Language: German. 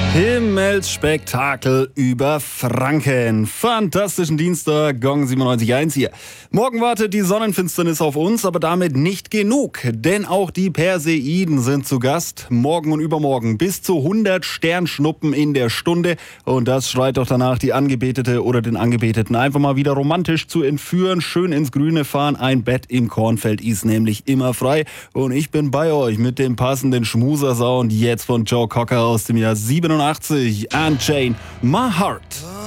Himmelsspektakel über Franken. Fantastischen Dienstag, Gong 97.1 hier. Morgen wartet die Sonnenfinsternis auf uns, aber damit nicht genug. Denn auch die Perseiden sind zu Gast. Morgen und übermorgen bis zu 100 Sternschnuppen in der Stunde. Und das schreit doch danach, die Angebetete oder den Angebeteten einfach mal wieder romantisch zu entführen. Schön ins Grüne fahren. Ein Bett im Kornfeld ist nämlich immer frei. Und ich bin bei euch mit dem passenden Schmuser-Sound jetzt von Joe Cocker aus dem Jahr 87. Unchain My Heart.